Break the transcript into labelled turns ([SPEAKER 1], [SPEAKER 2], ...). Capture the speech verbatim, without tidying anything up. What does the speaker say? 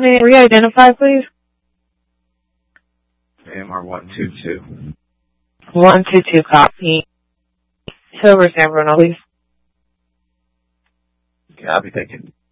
[SPEAKER 1] and re-identify, please?
[SPEAKER 2] A M R one two two.
[SPEAKER 1] one two two, copy. Silver San Bruno, please.
[SPEAKER 2] Copy, thank you.